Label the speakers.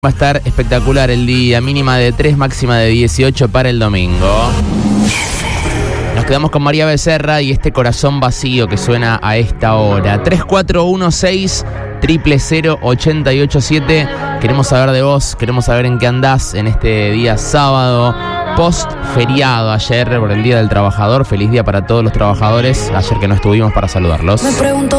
Speaker 1: Va a estar espectacular el día, mínima de 3, máxima de 18 para el domingo. Nos quedamos con María Becerra y este corazón vacío que suena a esta hora. 3416-000-887. Queremos saber de vos, queremos saber en qué andás en este día sábado, post feriado ayer por el Día del Trabajador. Feliz día para todos los trabajadores, ayer que no estuvimos para saludarlos.
Speaker 2: Me pregunto